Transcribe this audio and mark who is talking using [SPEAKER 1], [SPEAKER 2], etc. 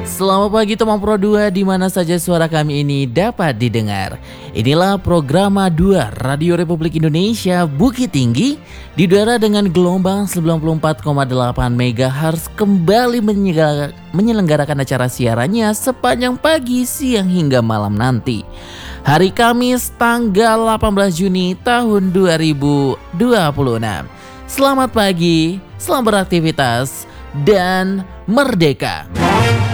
[SPEAKER 1] Selamat pagi teman Pro 2 di mana saja suara kami ini dapat didengar. Inilah program 2 Radio Republik Indonesia Bukit Tinggi di udara dengan gelombang 94,8 MHz kembali menyelenggarakan acara siarannya sepanjang pagi, siang hingga malam nanti. Hari Kamis tanggal 18 Juni tahun 2026. Selamat pagi, selamat beraktivitas dan merdeka.